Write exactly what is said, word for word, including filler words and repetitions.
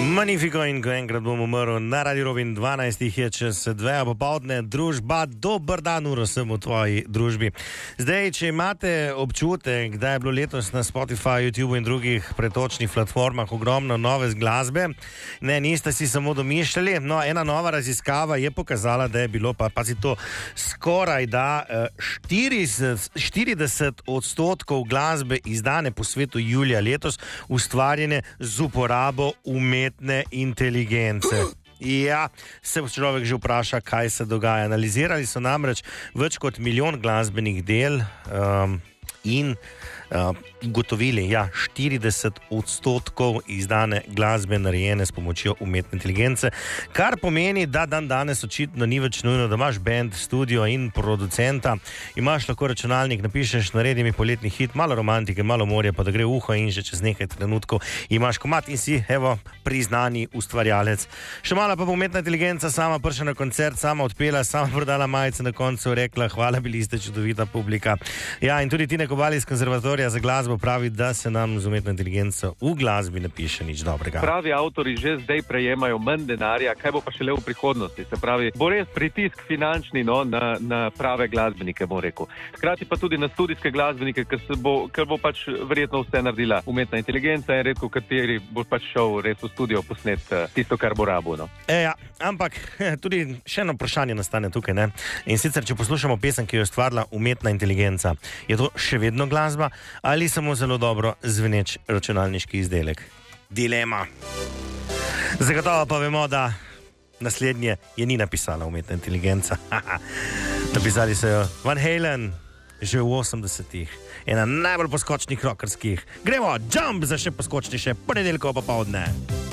Magnifico in ko enkrat bom umrl na Radio Robin, dvanajstih je čez dve popoldne, družba, dober dan, uro sem v tvoji družbi. Zdaj, če imate občutek, da je bilo letos na Spotify, YouTube in drugih pretočnih platformah ogromno nove glasbe, ne, niste si samo domišljali, no, ena nova raziskava je pokazala, da je bilo, pa pazi to, skoraj da štirideset odstotkov glasbe izdane po svetu julija letos ustvarjene z uporabo umetne inteligence. Ja, se človek že vpraša, kaj se dogaja. Analizirali so namreč več kot milijon glasbenih del um, in uh, ugotovili, ja, štirideset odstotkov izdane glasbe narejene s pomočjo umetne inteligence, kar pomeni, da dan danes očitno ni več nujno, da imaš band, studio in producenta, imaš lahko računalnik, napišeš, naredi mi poletni hit, malo romantike, malo morje, pa da gre uho in že čez nekaj trenutkov imaš komad in si, evo, priznani ustvarjalec. Še malo pa bo umetna inteligenca sama prišla na koncert, sama odpela, sama prodala majice, na koncu rekla, hvala, bili ste čudovita publika. Ja, in tudi Tine Kobal iz Konzervatorija za glasbo pravi, da se nam z umetno inteligenco v glasbi ne piše nič dobrega. Pravi avtori že zdaj prejemajo manj denarja, kaj bo pa šele v prihodnosti. Se pravi, bo res pritisk finančni, no, na, na prave glasbenike, bom rekel. Hkrati pa tudi na studijske glasbenike, ker, se bo, ker bo pač verjetno vse naredila umetna inteligenca in redko kateri bo pač šel res v studio posnet tisto, kar bo rabo. No. E, ja, ampak tudi še eno vprašanje nastane tukaj, ne? In sicer, če poslušamo pesem, ki jo je ustvarila umetna inteligenca, je to še vedno glasba ali samo zelo dobro zveneč računalniški izdelek? Dilema. Zagotovo pa vemo, da naslednje je ni napisala umetna inteligenca. Napisali so jo Van Halen že v osemdesetih. Ena najbolj poskočnih rockerskih. Gremo, jump za še poskočnejše ponedeljkovo popoldne.